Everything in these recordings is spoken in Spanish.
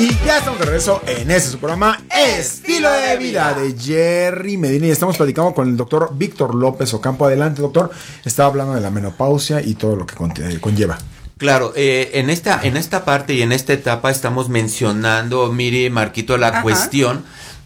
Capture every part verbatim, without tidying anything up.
Y ya estamos de regreso en este su programa Estilo de Vida de Jerry Medina. Y estamos platicando con el doctor Víctor López Ocampo. Adelante, doctor. Estaba hablando de la menopausia y todo lo que conlleva. Claro, eh, en esta en esta parte y en esta etapa estamos mencionando, Miri, Marquito, la Ajá. cuestión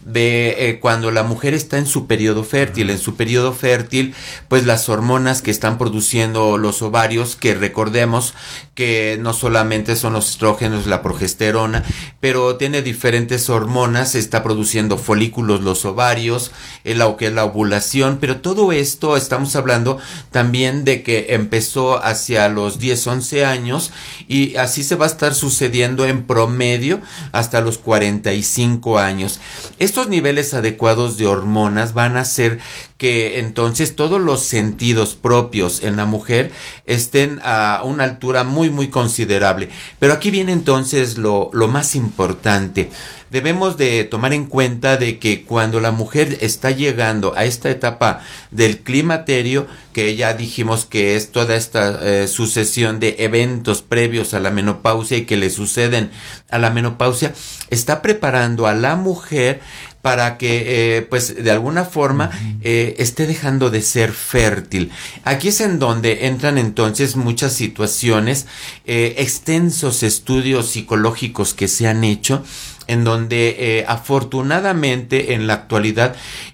de eh, cuando la mujer está en su periodo fértil. En su periodo fértil, pues las hormonas que están produciendo los ovarios, que recordemos que no solamente son los estrógenos, la progesterona, pero tiene diferentes hormonas, está produciendo folículos los ovarios, el, lo que es la ovulación, pero todo esto estamos hablando también de que empezó hacia los diez, once años y así se va a estar sucediendo en promedio hasta los cuarenta y cinco años. Estos niveles adecuados de hormonas van a hacer que entonces todos los sentidos propios en la mujer estén a una altura muy muy considerable. Pero aquí viene entonces lo, lo más importante. Debemos de tomar en cuenta de que cuando la mujer está llegando a esta etapa del climaterio, que ya dijimos que es toda esta eh, sucesión de eventos previos a la menopausia y que le suceden a la menopausia, está preparando a la mujer para que, eh, pues, de alguna forma eh, esté dejando de ser fértil. Aquí es en donde entran entonces muchas situaciones, eh, extensos estudios psicológicos que se han hecho, en donde eh, afortunadamente en la actualidad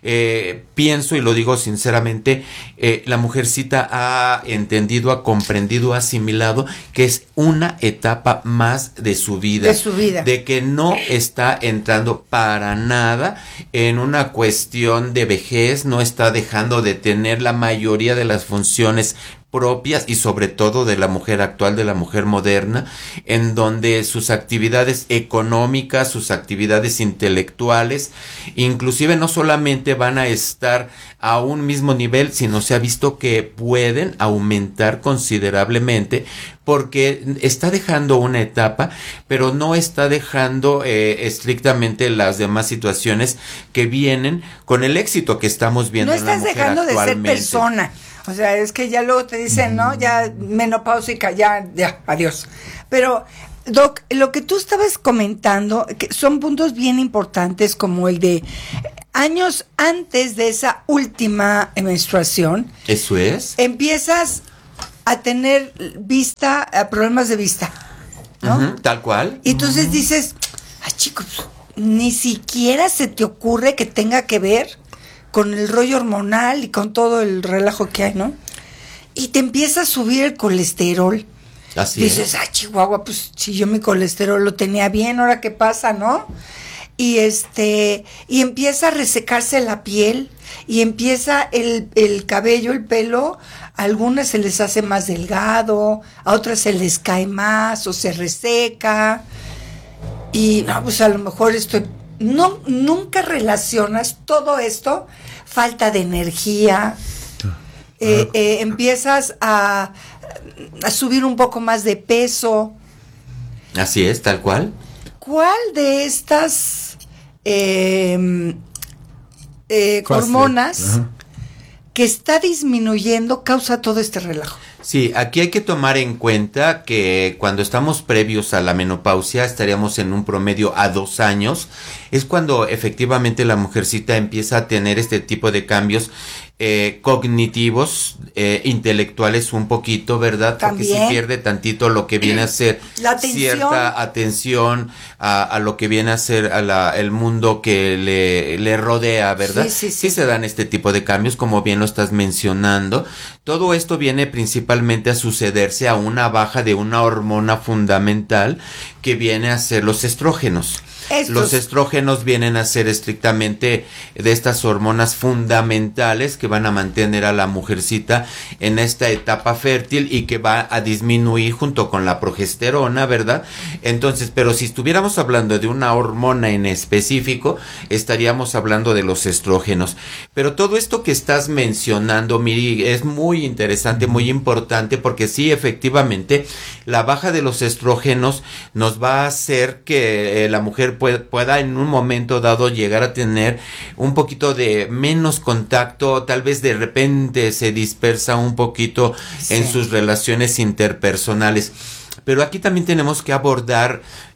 eh, pienso y lo digo sinceramente, eh, la mujercita ha entendido, ha comprendido, ha asimilado que es una etapa más de su vida, de su vida, de que no está entrando para nada en una cuestión de vejez, no está dejando de tener la mayoría de las funciones propias y sobre todo de la mujer actual, de la mujer moderna, en donde sus actividades económicas, sus actividades intelectuales, inclusive no solamente van a estar a un mismo nivel, sino se ha visto que pueden aumentar considerablemente porque está dejando una etapa, pero no está dejando eh, estrictamente las demás situaciones que vienen con el éxito que estamos viendo en la mujer actualmente. No estás dejando de ser persona. O sea, es que ya luego te dicen, ¿no? Ya menopáusica, ya, ya, adiós. Pero, Doc, lo que tú estabas comentando, que son puntos bien importantes como el de años antes de esa última menstruación. Eso es. Empiezas a tener vista, a problemas de vista, ¿no? Uh-huh, tal cual. Y entonces uh-huh. dices, ay, chicos, ni siquiera se te ocurre que tenga que ver con el rollo hormonal y con todo el relajo que hay, ¿no? Y te empieza a subir el colesterol. Así Dices, es. ah, Chihuahua, pues si yo mi colesterol lo tenía bien, ¿ahora qué pasa, no? Y este, y empieza a resecarse la piel, y empieza el, el cabello, el pelo, a algunas se les hace más delgado, a otras se les cae más, o se reseca, y no, pues a lo mejor estoy... No, nunca relacionas todo esto, falta de energía, eh, eh, empiezas a, a subir un poco más de peso. Así es, tal cual. ¿Cuál de estas eh, eh, hormonas uh-huh. que está disminuyendo causa todo este relajo? Sí, aquí hay que tomar en cuenta que cuando estamos previos a la menopausia, estaríamos en un promedio a dos años, es cuando efectivamente la mujercita empieza a tener este tipo de cambios eh, cognitivos, eh, intelectuales un poquito, ¿verdad? También. Porque si pierde tantito lo que viene a ser la atención. Cierta atención a, a lo que viene a ser a la, el mundo que le, le rodea, ¿verdad? Sí, sí, sí. Sí se dan este tipo de cambios, como bien lo estás mencionando. Todo esto viene principalmente a sucederse a una baja de una hormona fundamental que viene a ser los estrógenos. Estos. Los estrógenos vienen a ser estrictamente de estas hormonas fundamentales que van a mantener a la mujercita en esta etapa fértil y que va a disminuir junto con la progesterona, ¿verdad? Entonces, pero si estuviéramos hablando de una hormona en específico, estaríamos hablando de los estrógenos. Pero todo esto que estás mencionando, Miri, es muy interesante, muy importante, porque sí, efectivamente, la baja de los estrógenos nos va a hacer que eh, la mujer pueda en un momento dado llegar a tener un poquito de menos contacto, tal vez de repente se dispersa un poquito sí. en sus relaciones interpersonales. Pero aquí también tenemos que abordar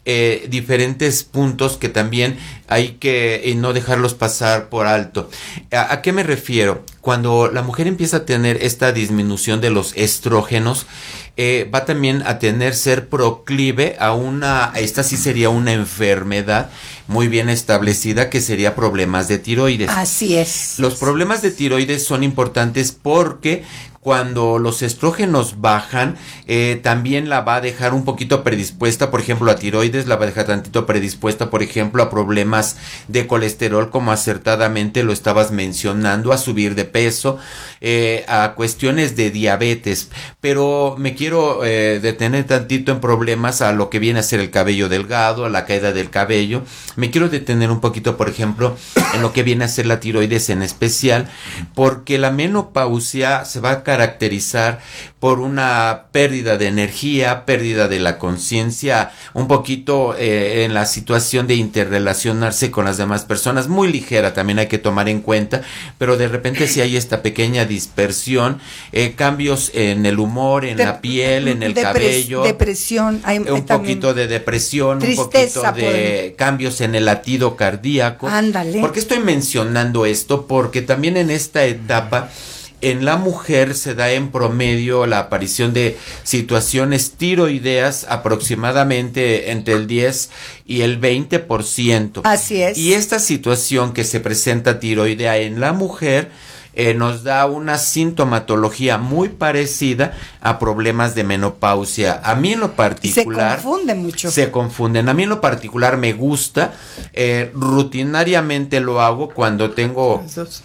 eh, diferentes puntos que también hay que eh, no dejarlos pasar por alto. ¿A, ¿A qué me refiero? Cuando la mujer empieza a tener esta disminución de los estrógenos, eh, va también a tener ser proclive a una, esta sí sería una enfermedad muy bien establecida, que sería problemas de tiroides. Así es. Los problemas de tiroides son importantes porque cuando los estrógenos bajan, eh, también la va a dejar un poquito predispuesta, por ejemplo, a tiroides, la va a dejar tantito predispuesta, por ejemplo, a problemas de colesterol, como acertadamente lo estabas mencionando, a subir de peso, eh, a cuestiones de diabetes. Pero me quiero eh, detener tantito en problemas a lo que viene a ser el cabello delgado, a la caída del cabello. Me quiero detener un poquito, por ejemplo, en lo que viene a ser la tiroides en especial, porque la menopausia se va a caracterizar por una pérdida de energía, pérdida de la conciencia, un poquito eh, en la situación de interrelacionarse con las demás personas, muy ligera, también hay que tomar en cuenta, pero de repente si hay esta pequeña dispersión, eh, cambios en el humor, en de, la piel, en el depres, cabello, depresión, hay, un poquito de depresión, tristeza, un poquito de por... cambios en el latido cardíaco. Ándale. ¿Por qué estoy mencionando esto? Porque también en esta etapa en la mujer se da en promedio la aparición de situaciones tiroideas aproximadamente entre el diez y el veinte por ciento. Así es. Y esta situación que se presenta tiroidea en la mujer eh, nos da una sintomatología muy parecida a problemas de menopausia. A mí en lo particular... Se confunden mucho. Se confunden. A mí en lo particular me gusta. Eh, rutinariamente lo hago cuando tengo...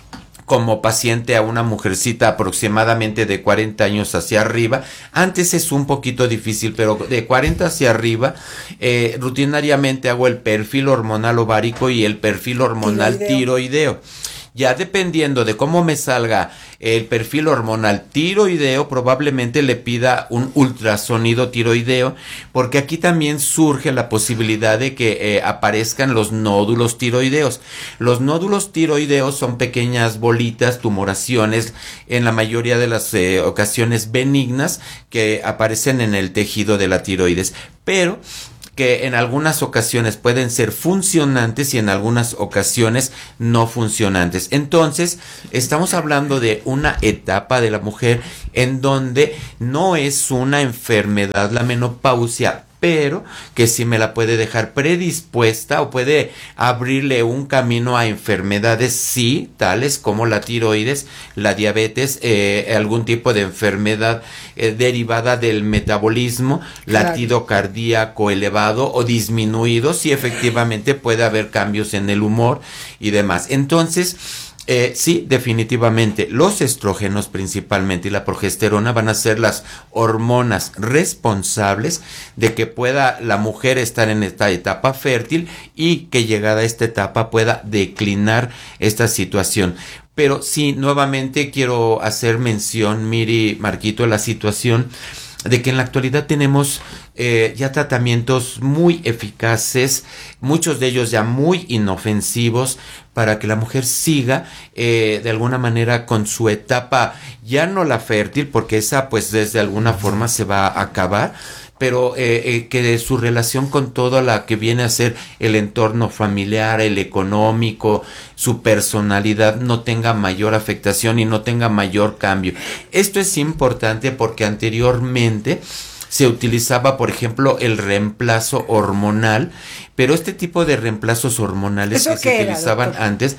como paciente a una mujercita aproximadamente de cuarenta años hacia arriba. Antes es un poquito difícil, pero de cuarenta hacia arriba, eh, rutinariamente hago el perfil hormonal ovárico y el perfil hormonal tiroideo. tiroideo. Ya dependiendo de cómo me salga el perfil hormonal tiroideo, probablemente le pida un ultrasonido tiroideo, porque aquí también surge la posibilidad de que eh, aparezcan los nódulos tiroideos. Los nódulos tiroideos son pequeñas bolitas, tumoraciones, en la mayoría de las eh, ocasiones benignas, que aparecen en el tejido de la tiroides, pero que en algunas ocasiones pueden ser funcionantes y en algunas ocasiones no funcionantes. Entonces, estamos hablando de una etapa de la mujer en donde no es una enfermedad la menopausia, pero que sí me la puede dejar predispuesta o puede abrirle un camino a enfermedades, sí, tales como la tiroides, la diabetes, eh, algún tipo de enfermedad eh, derivada del metabolismo, claro, latido cardíaco elevado o disminuido, sí, efectivamente puede haber cambios en el humor y demás. Entonces, Eh, sí, definitivamente, los estrógenos principalmente y la progesterona van a ser las hormonas responsables de que pueda la mujer estar en esta etapa fértil y que llegada a esta etapa pueda declinar esta situación. Pero sí, nuevamente quiero hacer mención, Miri, Marquito, la situación de que en la actualidad tenemos eh, ya tratamientos muy eficaces, muchos de ellos ya muy inofensivos, para que la mujer siga eh, de alguna manera con su etapa, ya no la fértil, porque esa pues desde alguna forma se va a acabar, pero eh, eh, que su relación con toda la que viene a ser el entorno familiar, el económico, su personalidad no tenga mayor afectación y no tenga mayor cambio. Esto es importante porque anteriormente se utilizaba, por ejemplo, el reemplazo hormonal, pero este tipo de reemplazos hormonales que se utilizaban era, antes,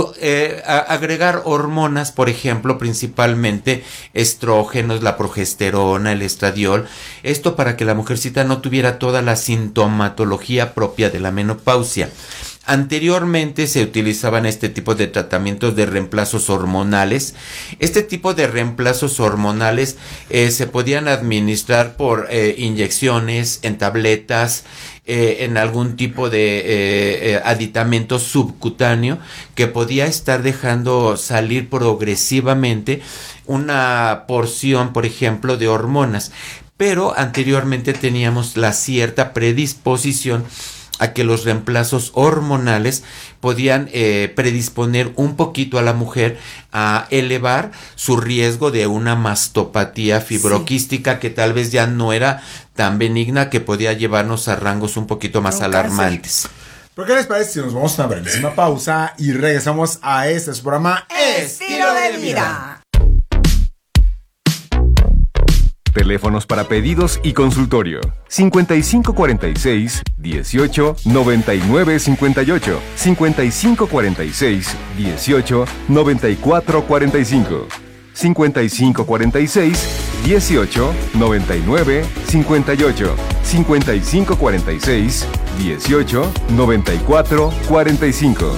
eh, a, agregar hormonas, por ejemplo, principalmente estrógenos, la progesterona, el estradiol, esto para que la mujercita no tuviera toda la sintomatología propia de la menopausia. Anteriormente se utilizaban este tipo de tratamientos de reemplazos hormonales. Este tipo de reemplazos hormonales eh, se podían administrar por eh, inyecciones, en tabletas, eh, en algún tipo de eh, eh, aditamento subcutáneo que podía estar dejando salir progresivamente una porción, por ejemplo, de hormonas. Pero anteriormente teníamos la cierta predisposición a que los reemplazos hormonales podían eh, predisponer un poquito a la mujer a elevar su riesgo de una mastopatía fibroquística sí. que tal vez ya no era tan benigna, que podía llevarnos a rangos un poquito más no, alarmantes. ¿Por qué les parece si nos vamos a una brevísima pausa y regresamos a este su programa Estilo de Vida? Teléfonos para pedidos y consultorio: cincuenta y cinco cuarenta y seis, dieciocho, noventa y nueve cincuenta y ocho, cincuenta y cinco cuarenta y seis, dieciocho, noventa y cuatro cuarenta y cinco, cincuenta y cinco cuarenta y seis, dieciocho, noventa y nueve cincuenta y ocho, cincuenta y cinco cuarenta y seis, dieciocho, noventa y cuatro cuarenta y cinco.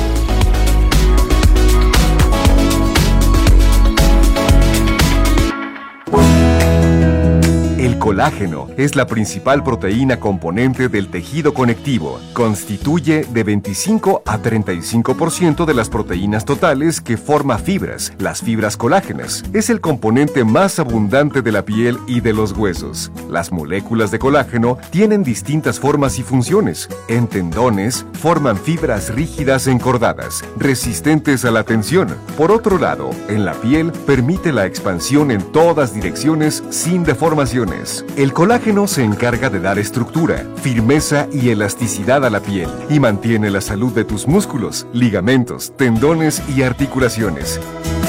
El colágeno es la principal proteína componente del tejido conectivo. Constituye de veinticinco a treinta y cinco por ciento de las proteínas totales que forma fibras, las fibras colágenas. Es el componente más abundante de la piel y de los huesos. Las moléculas de colágeno tienen distintas formas y funciones. En tendones, forman fibras rígidas encordadas, resistentes a la tensión. Por otro lado, en la piel, permite la expansión en todas direcciones sin deformaciones. El colágeno se encarga de dar estructura, firmeza y elasticidad a la piel y mantiene la salud de tus músculos, ligamentos, tendones y articulaciones.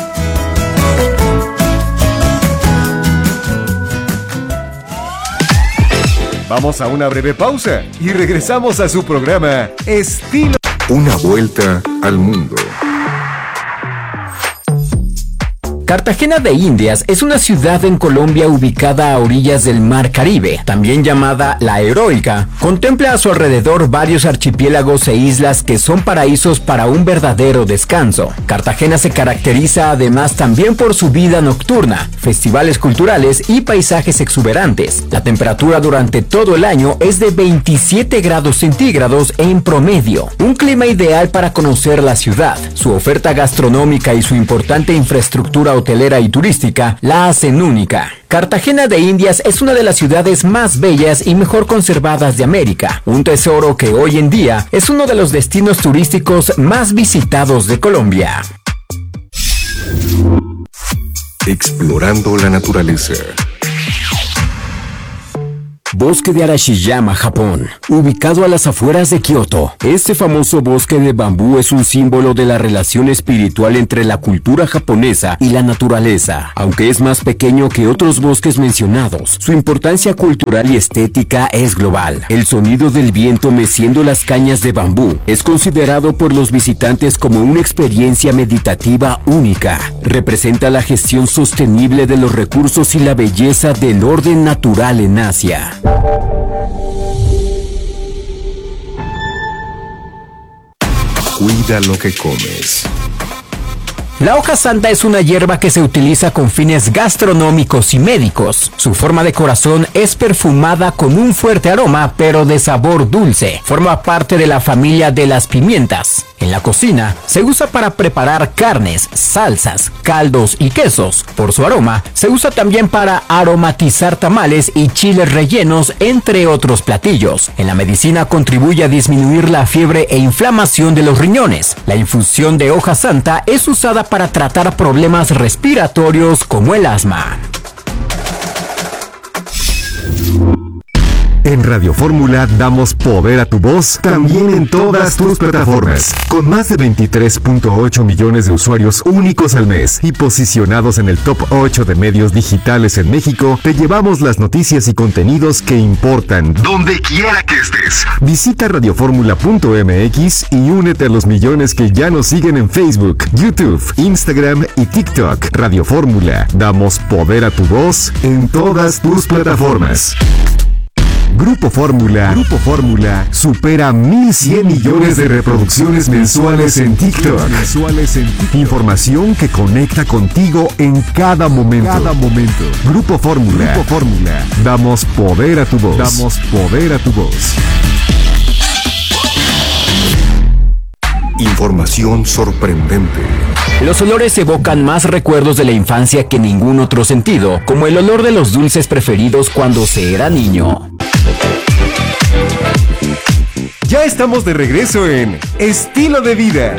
Vamos a una breve pausa y regresamos a su programa Estilo. Una vuelta al mundo. Cartagena de Indias es una ciudad en Colombia ubicada a orillas del Mar Caribe, también llamada La Heroica. Contempla a su alrededor varios archipiélagos e islas que son paraísos para un verdadero descanso. Cartagena se caracteriza además también por su vida nocturna, festivales culturales y paisajes exuberantes. La temperatura durante todo el año es de veintisiete grados centígrados en promedio. Un clima ideal para conocer la ciudad. Su oferta gastronómica y su importante infraestructura hotelera y turística la hacen única. Cartagena de Indias es una de las ciudades más bellas y mejor conservadas de América, un tesoro que hoy en día es uno de los destinos turísticos más visitados de Colombia. Explorando la naturaleza. Bosque de Arashiyama, Japón, ubicado a las afueras de Kioto. Este famoso bosque de bambú es un símbolo de la relación espiritual entre la cultura japonesa y la naturaleza. Aunque es más pequeño que otros bosques mencionados, su importancia cultural y estética es global. El sonido del viento meciendo las cañas de bambú es considerado por los visitantes como una experiencia meditativa única. Representa la gestión sostenible de los recursos y la belleza del orden natural en Asia. Cuida lo que comes. La hoja santa es una hierba que se utiliza con fines gastronómicos y médicos. Su forma de corazón es perfumada con un fuerte aroma, pero de sabor dulce. Forma parte de la familia de las pimientas. En la cocina, se usa para preparar carnes, salsas, caldos y quesos. Por su aroma, se usa también para aromatizar tamales y chiles rellenos, entre otros platillos. En la medicina contribuye a disminuir la fiebre e inflamación de los riñones. La infusión de hoja santa es usada para tratar problemas respiratorios como el asma. En Radio Fórmula damos poder a tu voz también en todas tus plataformas. Con más de veintitrés punto ocho millones de usuarios únicos al mes y posicionados en el top ocho de medios digitales en México, te llevamos las noticias y contenidos que importan donde quiera que estés. Visita radioformula punto m x y únete a los millones que ya nos siguen en Facebook, YouTube, Instagram y TikTok. Radio Fórmula, damos poder a tu voz en todas tus plataformas. Grupo Fórmula, Grupo Fórmula supera mil cien millones de reproducciones mensuales en TikTok. Mensuales en TikTok. Información que conecta contigo en cada momento. Cada momento. Grupo Fórmula, Grupo Fórmula. Damos poder a tu voz. Damos poder a tu voz. Información sorprendente. Los olores evocan más recuerdos de la infancia que ningún otro sentido, como el olor de los dulces preferidos cuando se era niño. Ya estamos de regreso en Estilo de Vida.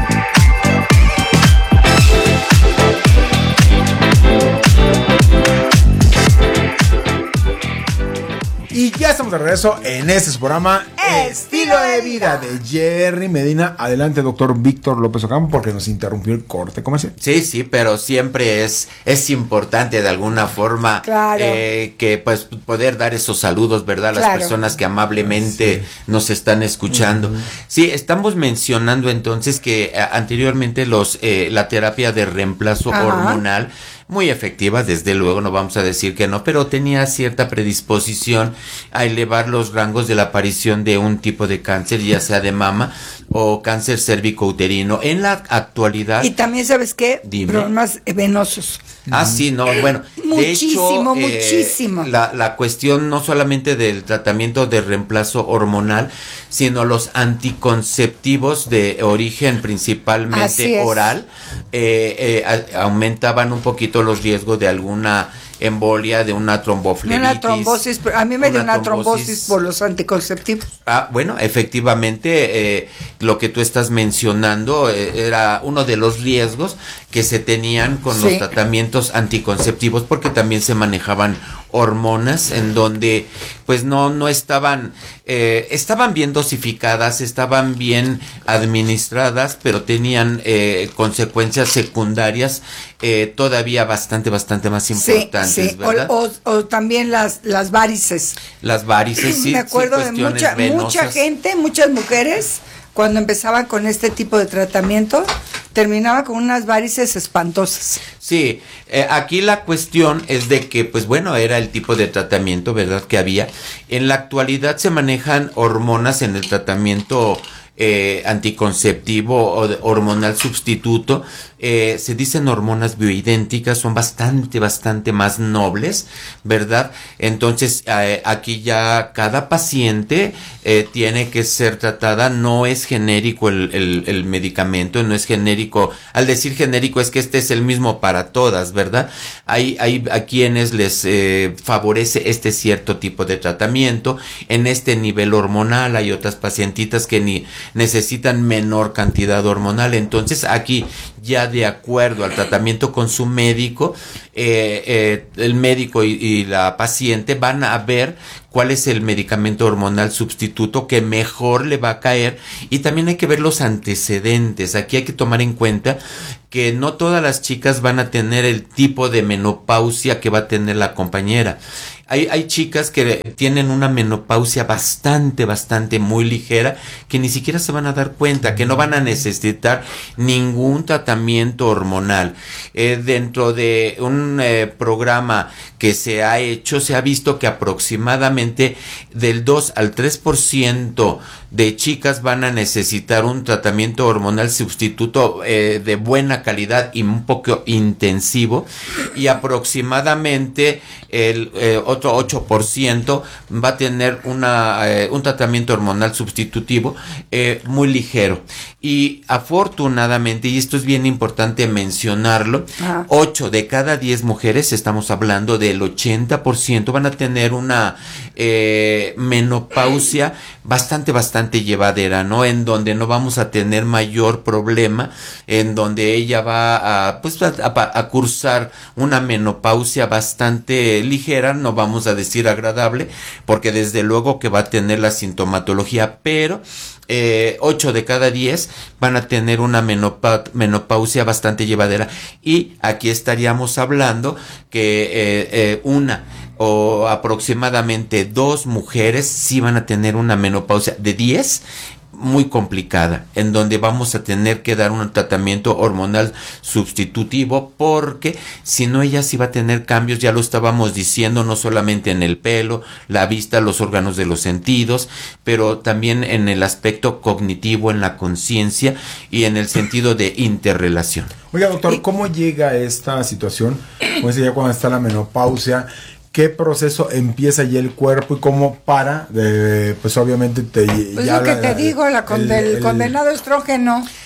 Y ya estamos de regreso en este su programa Estilo de Vida de Jerry Medina. Adelante, doctor Víctor López Ocampo, porque nos interrumpió el corte comercial. Sí, sí, pero siempre es, es importante de alguna forma claro. eh, que pues poder dar esos saludos, ¿verdad? A las claro. personas que amablemente sí. nos están escuchando. Uh-huh. Sí, estamos mencionando entonces que eh, anteriormente los eh, la terapia de reemplazo Ajá. hormonal, muy efectiva, desde luego, no vamos a decir que no, pero tenía cierta predisposición a elevar los rangos de la aparición de un tipo de cáncer, ya sea de mama o cáncer cérvico-uterino. En la actualidad... Y también, ¿sabes qué? Dime. Problemas venosos. Ah, sí, no, bueno. Muchísimo, de hecho, muchísimo. Eh, la, la cuestión no solamente del tratamiento de reemplazo hormonal, sino los anticonceptivos de origen principalmente oral, eh, eh, a, aumentaban un poquito los riesgos de alguna embolia, de una tromboflebitis. Una trombosis, a mí me dio una trombosis, trombosis por los anticonceptivos. Ah, bueno, efectivamente, eh, lo que tú estás mencionando eh, era uno de los riesgos que se tenían con sí. los tratamientos anticonceptivos, porque también se manejaban hormonas en donde pues no no estaban eh, estaban bien dosificadas, estaban bien administradas, pero tenían eh, consecuencias secundarias eh, todavía bastante bastante más importantes, sí, sí. ¿verdad? O, o, o también las las varices. Las varices, sí. Me acuerdo sí, de mucha venosas. mucha gente, muchas mujeres cuando empezaban con este tipo de tratamiento, terminaba con unas varices espantosas. Sí, eh, aquí la cuestión es de que, pues bueno, era el tipo de tratamiento, ¿verdad?, que había. En la actualidad se manejan hormonas en el tratamiento eh, anticonceptivo o de, hormonal sustituto. Eh, se dicen hormonas bioidénticas, son bastante, bastante más nobles, ¿verdad? Entonces, eh, aquí ya cada paciente eh, tiene que ser tratada, no es genérico el, el, el medicamento, no es genérico. Al decir genérico es que este es el mismo para todas, ¿verdad? Hay, hay a quienes les eh, favorece este cierto tipo de tratamiento en este nivel hormonal, hay otras pacientitas que ni necesitan menor cantidad hormonal. Entonces, aquí ya de acuerdo al tratamiento con su médico, eh, eh, el médico y, y la paciente van a ver cuál es el medicamento hormonal sustituto que mejor le va a caer, y también hay que ver los antecedentes. Aquí hay que tomar en cuenta que no todas las chicas van a tener el tipo de menopausia que va a tener la compañera. Hay, hay chicas que tienen una menopausia bastante, bastante muy ligera, que ni siquiera se van a dar cuenta, que no van a necesitar ningún tratamiento hormonal. Eh, dentro de un eh, programa que se ha hecho, se ha visto que aproximadamente del dos al tres por ciento de chicas van a necesitar un tratamiento hormonal sustituto eh, de buena calidad y un poco intensivo, y aproximadamente el eh, otro ocho por ciento va a tener una eh, un tratamiento hormonal sustitutivo eh, muy ligero. Y afortunadamente, y esto es bien importante mencionarlo, ah. ocho de cada diez mujeres, estamos hablando del ochenta por ciento, van a tener una eh, menopausia bastante, bastante llevadera, ¿no? En donde no vamos a tener mayor problema, en donde ella va a, pues, a, a, a cursar una menopausia bastante ligera, no vamos a decir agradable, porque desde luego que va a tener la sintomatología, pero eh, ocho de cada diez van a tener una menopa menopausia bastante llevadera. Y aquí estaríamos hablando que eh, eh, una o aproximadamente dos mujeres sí van a tener una menopausia de diez muy complicada, en donde vamos a tener que dar un tratamiento hormonal sustitutivo, porque si no, ella sí va a tener cambios, ya lo estábamos diciendo, no solamente en el pelo, la vista, los órganos de los sentidos, pero también en el aspecto cognitivo, en la conciencia y en el sentido de interrelación. Oiga, doctor, ¿cómo llega esta situación? Como dice, ya cuando está la menopausia, ¿qué proceso empieza ya el cuerpo y cómo para? De, pues obviamente te... Pues ya lo que la, te digo, la con, el, el, el condenado estrógeno.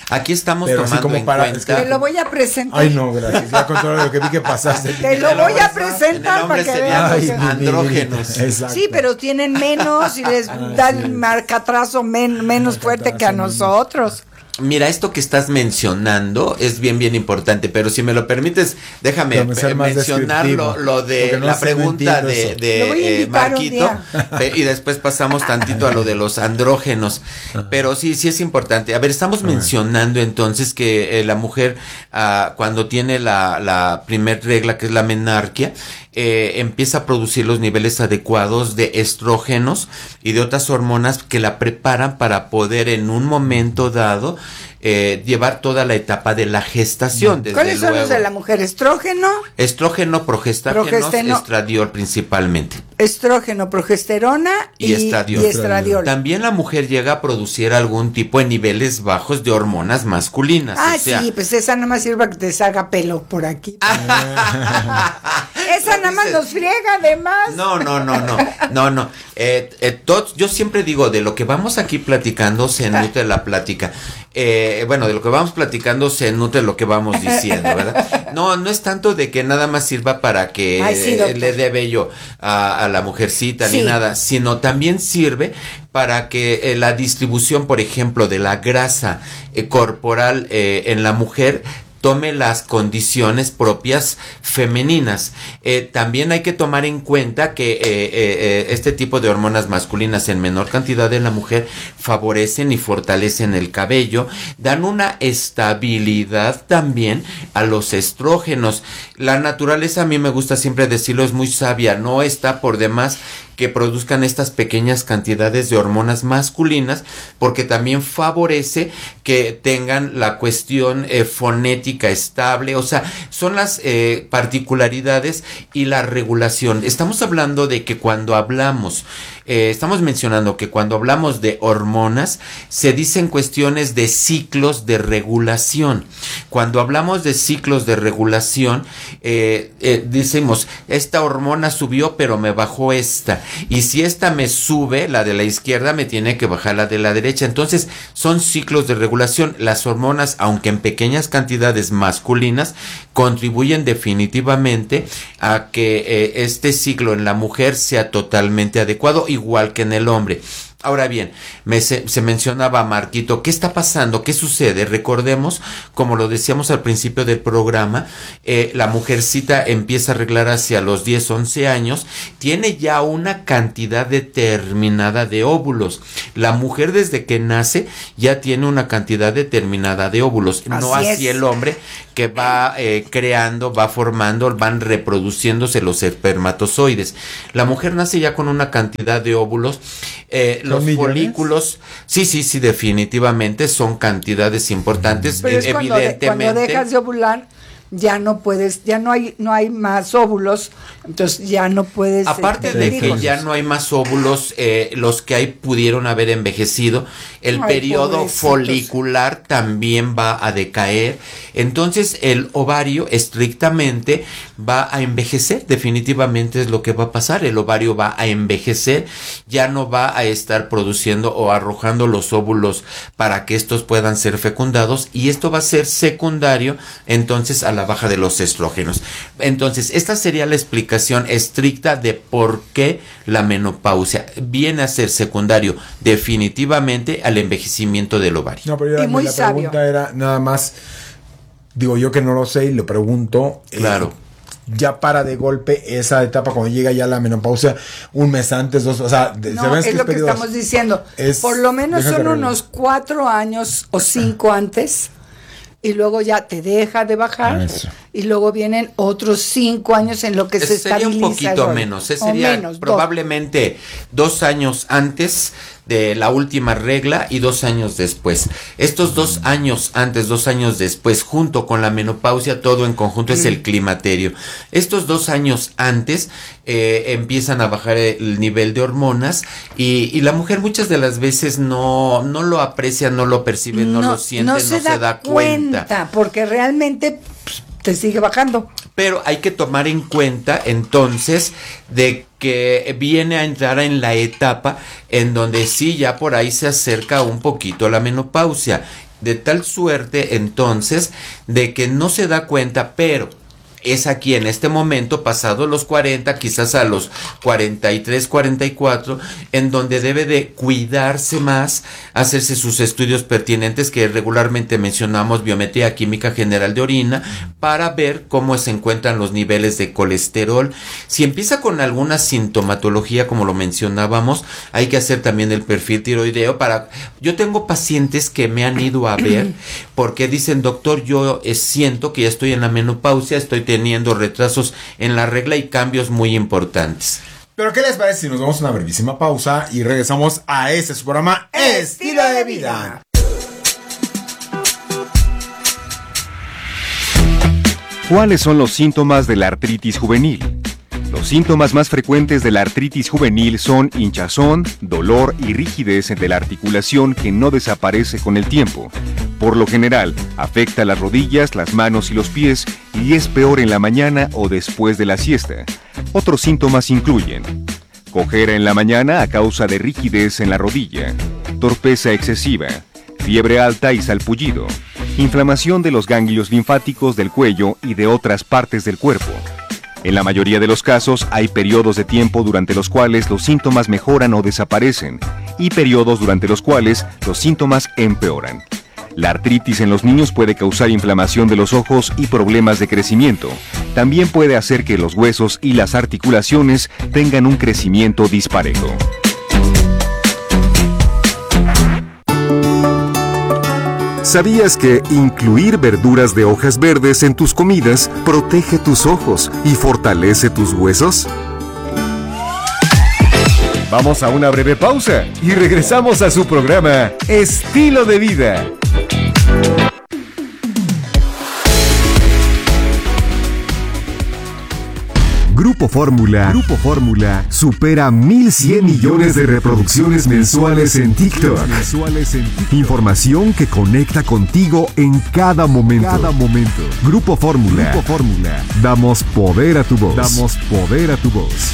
Aquí estamos Pero así tomando como en para- cuenta. es que- Te lo voy a presentar. Ay, no, gracias. Ya con todo lo que vi que pasaste. Te lo En el voy a hombre- en el presentar hombre para que serían veas. los lo que- andrógenos. Exacto. Sí, pero tienen menos y les da el marcatrazo men- menos fuerte que a nosotros. Mira, esto que estás mencionando es bien, bien importante, pero si me lo permites, déjame Déjame ser eh, más mencionar descriptivo, lo, lo de porque no la sé, no pregunta entiendo de, eso. de, Lo voy a eh, invitar un Marquito, día. pe- y después pasamos tantito a lo de los andrógenos. Pero sí, sí es importante. A ver, estamos mencionando entonces que eh, la mujer, ah, cuando tiene la, la primer regla, que es la menarquia, eh, empieza a producir los niveles adecuados de estrógenos y de otras hormonas que la preparan para poder en un momento dado eh, llevar toda la etapa de la gestación. Desde ¿Cuáles son luego. los de la mujer? Estrógeno, Estrógeno, progestágenos, Progesteno- estradiol principalmente. estrógeno, progesterona Y, estradiol. y estradiol. También la mujer llega a producir algún tipo de niveles bajos de hormonas masculinas. Ah, o sea, sí, pues esa nada más sirve para que te salga pelo por aquí. Esa nada más dices- nos friega además. No, no, no, no, no, no. Eh, eh, to- yo siempre digo, de lo que vamos aquí platicando se nutre la plática. Eh, bueno, de lo que vamos platicando se nutre lo que vamos diciendo, ¿verdad? No, no es tanto de que nada más sirva para que Ay, sí, eh, doctor. le dé vello a, a la mujercita Sí. ni nada, sino también sirve para que eh, la distribución, por ejemplo, de la grasa eh, corporal eh, en la mujer tome las condiciones propias femeninas. Eh, también hay que tomar en cuenta que eh, eh, eh, este tipo de hormonas masculinas en menor cantidad en la mujer favorecen y fortalecen el cabello, dan una estabilidad también a los estrógenos. La naturaleza, a mí me gusta siempre decirlo, es muy sabia, no está por demás que produzcan estas pequeñas cantidades de hormonas masculinas, porque también favorece que tengan la cuestión eh, fonética estable, o sea, son las eh, particularidades y la regulación. Estamos hablando de que cuando hablamos, eh, estamos mencionando que cuando hablamos de hormonas, se dicen cuestiones de ciclos de regulación. Cuando hablamos de ciclos de regulación, eh, eh, decimos, esta hormona subió, pero me bajó esta. Y si esta me sube, la de la izquierda me tiene que bajar la de la derecha. Entonces, son ciclos de regulación. Las hormonas, aunque en pequeñas cantidades masculinas, contribuyen definitivamente a que eh, este ciclo en la mujer sea totalmente adecuado, igual que en el hombre. Ahora bien, me se, se mencionaba, Marquito, ¿qué está pasando? ¿Qué sucede? Recordemos, como lo decíamos al principio del programa, eh, la mujercita empieza a arreglar hacia los diez, once años, tiene ya una cantidad determinada de óvulos. La mujer desde que nace ya tiene una cantidad determinada de óvulos, no Así así es. el hombre que va eh, creando, va formando, van reproduciéndose los espermatozoides. La mujer nace ya con una cantidad de óvulos. Eh, los millones? folículos, sí, sí, sí, definitivamente son cantidades importantes. Pero es eh, cuando, de- evidentemente. cuando dejas de ovular, ya no puedes, ya no hay, no hay más óvulos, entonces ya no puedes. Aparte este, de tener que hijos. ya no hay más óvulos, eh, los que hay pudieron haber envejecido, el Ay, periodo pobrecitos. folicular también va a decaer, entonces el ovario estrictamente va a envejecer, definitivamente es lo que va a pasar, el ovario va a envejecer, ya no va a estar produciendo o arrojando los óvulos para que estos puedan ser fecundados, y esto va a ser secundario entonces a la baja de los estrógenos. Entonces, esta sería la explicación estricta de por qué la menopausia viene a ser secundario definitivamente al envejecimiento del ovario. No, pero yo, Y muy la sabio. pregunta era nada más, digo yo que no lo sé y le pregunto. eh, Claro. ya para de golpe esa etapa cuando llega ya la menopausia, un mes antes, dos, o sea, de- No, ¿sabes es qué lo que periodos? estamos diciendo. Es- Por lo menos dejas de son arreglar. unos cuatro años o cinco antes. Y luego ya te deja de bajar. Ah, eso. Y luego vienen otros cinco años en lo que se Sería un estabiliza. el poquito rollo. menos, eh, O sería menos, dos. probablemente dos años antes de la última regla y dos años después. Estos dos años antes, dos años después, junto con la menopausia, todo en conjunto es el climaterio. Estos dos años antes eh, empiezan a bajar el nivel de hormonas y, y la mujer muchas de las veces no, no lo aprecia, no lo percibe, no, lo siente, no se, da, cuenta. Porque realmente pues, te sigue bajando. Pero hay que tomar en cuenta entonces de que viene a entrar en la etapa en donde sí ya por ahí se acerca un poquito la menopausia. de tal suerte entonces de que no se da cuenta, pero es aquí en este momento, pasado los cuarenta, quizás a los cuarenta y tres, cuarenta y cuatro, en donde debe de cuidarse más, hacerse sus estudios pertinentes que regularmente mencionamos, biometría química general de orina, para ver cómo se encuentran los niveles de colesterol. Si empieza con alguna sintomatología, como lo mencionábamos, hay que hacer también el perfil tiroideo para... Yo tengo pacientes que me han ido a ver porque dicen, doctor, yo eh, siento que ya estoy en la menopausia, estoy teniendo retrasos en la regla y cambios muy importantes. Pero ¿qué les parece si nos damos una brevísima pausa y regresamos a este su programa Estilo de Vida? ¿Cuáles son los síntomas de la artritis juvenil? Los síntomas más frecuentes de la artritis juvenil son hinchazón, dolor y rigidez de la articulación que no desaparece con el tiempo. Por lo general, afecta las rodillas, las manos y los pies y es peor en la mañana o después de la siesta. Otros síntomas incluyen cojera en la mañana a causa de rigidez en la rodilla, torpeza excesiva, fiebre alta y salpullido, inflamación de los ganglios linfáticos del cuello y de otras partes del cuerpo. En la mayoría de los casos hay periodos de tiempo durante los cuales los síntomas mejoran o desaparecen y periodos durante los cuales los síntomas empeoran. La artritis en los niños puede causar inflamación de los ojos y problemas de crecimiento. También puede hacer que los huesos y las articulaciones tengan un crecimiento disparejo. ¿Sabías que incluir verduras de hojas verdes en tus comidas protege tus ojos y fortalece tus huesos? Vamos a una breve pausa y regresamos a su programa Estilo de Vida. Grupo Fórmula, Grupo Fórmula supera mil cien millones de reproducciones mensuales en TikTok. Mensuales en TikTok. Información que conecta contigo en cada momento. Cada momento. Grupo Fórmula, Grupo Fórmula. Damos poder a tu voz. Damos poder a tu voz.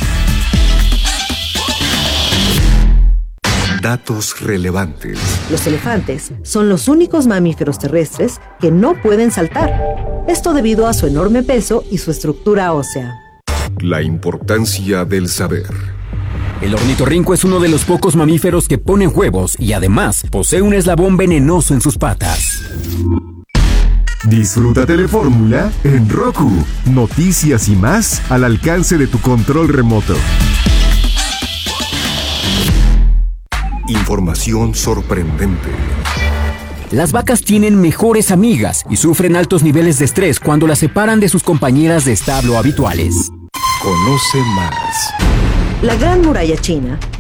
Datos relevantes. Los elefantes son los únicos mamíferos terrestres que no pueden saltar. Esto debido a su enorme peso y su estructura ósea. La importancia del saber. El ornitorrinco es uno de los pocos mamíferos que ponen huevos y además posee un eslabón venenoso en sus patas. Disfruta Telefórmula en Roku. Noticias y más al alcance de tu control remoto. Información sorprendente. Las vacas tienen mejores amigas y sufren altos niveles de estrés cuando las separan de sus compañeras de establo habituales. Conoce más. La Gran Muralla China